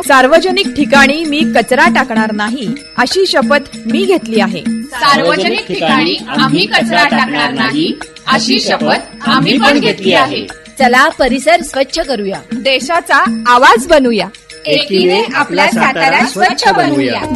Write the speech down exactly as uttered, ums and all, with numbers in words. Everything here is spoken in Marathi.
सार्वजनिक ठिकाणी मी कचरा टाकणार नाही अशी शपथ मी घेतली आहे. सार्वजनिक ठिकाणी आम्ही कचरा टाकणार नाही अशी शपथ आम्ही पण घेतली आहे. चला परिसर स्वच्छ करूया, देशाचा आवाज बनूया, एकीने आपला सातारा स्वच्छ बनवूया.